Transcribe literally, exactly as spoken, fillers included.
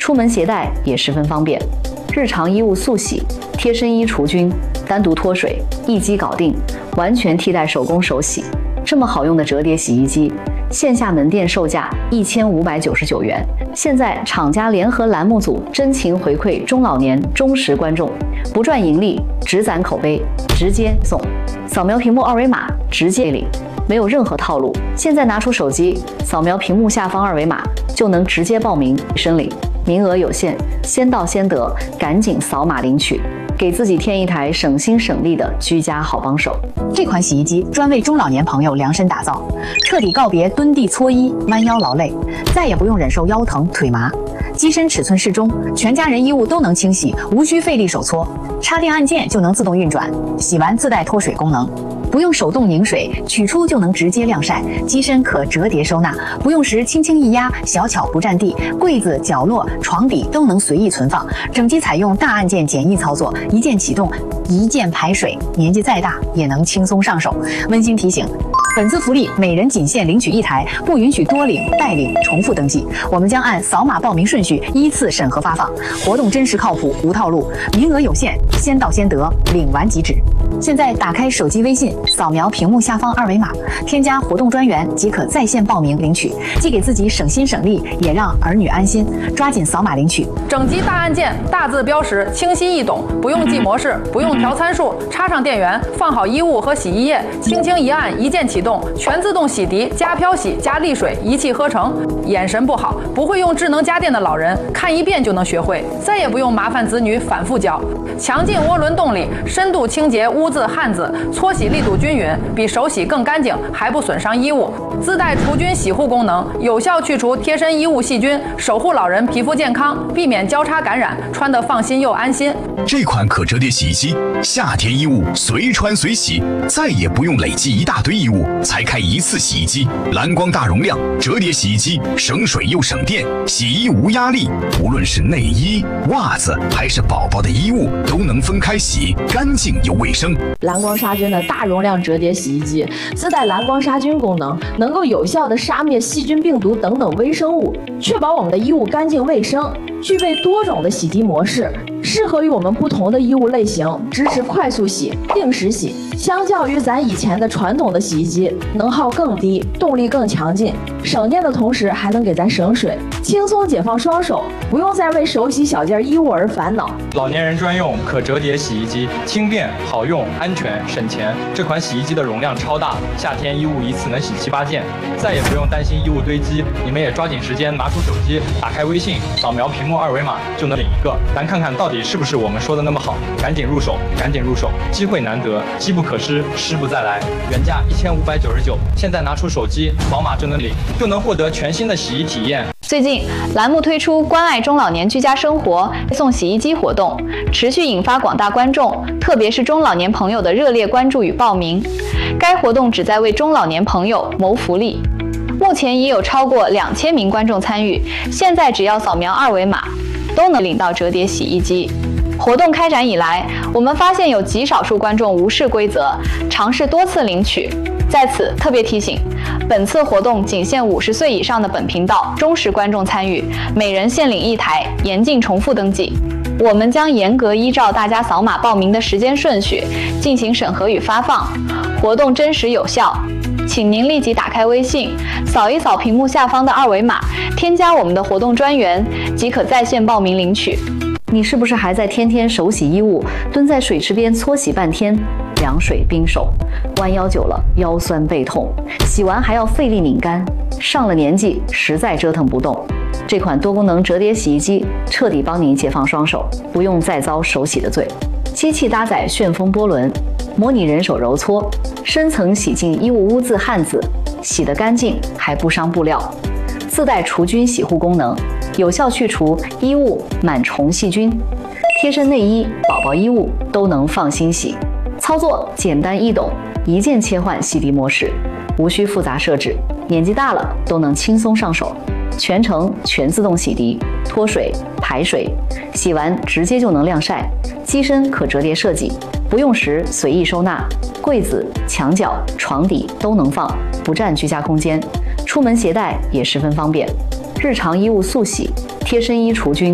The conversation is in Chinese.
出门携带也十分方便。日常衣物速洗，贴身衣除菌，单独脱水，一机搞定，完全替代手工手洗。这么好用的折叠洗衣机，线下门店售价一千五百九十九元。现在厂家联合栏目组真情回馈中老年忠实观众，不赚盈利，只攒口碑，直接送。扫描屏幕二维码，直接领，没有任何套路。现在拿出手机，扫描屏幕下方二维码，就能直接报名申领。名额有限，先到先得，赶紧扫码领取，给自己添一台省心省力的居家好帮手。 这款洗衣机专为中老年朋友量身打造，彻底告别蹲地搓衣、弯腰劳累，再也不用忍受腰疼腿麻。机身尺寸适中，全家人衣物都能清洗，无需费力手搓，插电按键就能自动运转，洗完自带脱水功能。不用手动拧水，取出就能直接晾晒。机身可折叠收纳，不用时轻轻一压，小巧不占地。柜子、角落、床底都能随意存放。整机采用大按键简易操作，一键启动，一键排水。年纪再大也能轻松上手。温馨提醒：本次福利每人仅限领取一台，不允许多领、代领、重复登记。我们将按扫码报名顺序依次审核发放。活动真实靠谱，无套路，名额有限，先到先得，领完即止。现在打开手机微信，扫描屏幕下方二维码，添加活动专员即可在线报名领取，既给自己省心省力，也让儿女安心。抓紧扫码领取。 整机大按键，大字标识，清晰易懂，不用记模式，不用调参数，插上电源，放好衣物和洗衣液，轻轻一按，一键启动，全自动洗涤加漂洗加沥水，一气呵成。眼神不好，不会用智能家电的老人，看一遍就能学会，再也不用麻烦子女反复教。强劲涡轮动力，深度清洁污渍汗渍，搓洗力度均匀，比手洗更干净，还不损伤衣物。自带除菌洗护功能，有效去除贴身衣物细菌，守护老人皮肤健康，避免交叉感染，穿得放心又安心。 这款可折叠洗衣机，夏天衣物随穿随洗，再也不用累积一大堆衣物才开一次洗衣机。蓝光大容量折叠洗衣机，省水又省电，洗衣无压力。无论是内衣、袜子还是宝宝的衣物，都能分开洗，干净又卫生。 蓝光杀菌的大容量折叠洗衣机，自带蓝光杀菌功能，能够有效的杀灭细菌、病毒等等微生物，确保我们的衣物干净卫生。具备多种的洗涤模式，适合于我们不同的衣物类型，支持快速洗、定时洗。相较于咱以前的传统的洗衣机，能耗更低，动力更强劲，省电的同时还能给咱省水，轻松解放双手，不用再为手洗小件衣物而烦恼。 老年人专用可折叠洗衣机，轻便好用、安全省钱。这款洗衣机的容量超大，夏天衣物一次能洗七八件，再也不用担心衣物堆积。你们也抓紧时间拿出手机，打开微信，扫描屏幕二维码就能领一个。咱看看到底是不是我们说的那么好？赶紧入手，赶紧入手，机会难得，机不可失，失不再来。原价一千五百九十九，现在拿出手机扫码就能领，就能获得全新的洗衣体验。 最近，栏目推出关爱中老年居家生活送洗衣机活动，持续引发广大观众，特别是中老年朋友的热烈关注与报名。该活动旨在为中老年朋友谋福利。目前已有超过两千名观众参与，现在只要扫描二维码，都能领到折叠洗衣机。活动开展以来，我们发现有极少数观众无视规则，尝试多次领取。在此特别提醒，本次活动仅限五十岁以上的本频道忠实观众参与，每人限领一台，严禁重复登记。我们将严格依照大家扫码报名的时间顺序进行审核与发放，活动真实有效。请您立即打开微信，扫一扫屏幕下方的二维码，添加我们的活动专员，即可在线报名领取。 你是不是还在天天手洗衣物，蹲在水池边搓洗半天，凉水冰手，弯腰久了腰酸背痛，洗完还要费力拧干，上了年纪实在折腾不动。这款多功能折叠洗衣机彻底帮您解放双手，不用再遭手洗的罪。机器搭载旋风波轮，模拟人手揉搓，深层洗净衣物污渍汗渍，洗得干净还不伤布料。自带除菌洗护功能，有效去除衣物螨虫细菌，贴身内衣、宝宝衣物都能放心洗。操作简单易懂，一键切换洗涤模式，无需复杂设置，年纪大了都能轻松上手。全程全自动洗涤、脱水、排水，洗完直接就能晾晒。机身可折叠设计，不用时随意收纳，柜子、墙角、床底都能放，不占居家空间。出门携带也十分方便。日常衣物速洗，贴身衣除菌。